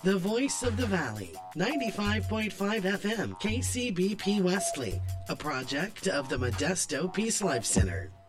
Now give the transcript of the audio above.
The Voice of the Valley, 95.5 FM, KCBP Wesley, a project of the Modesto Peace Life Center.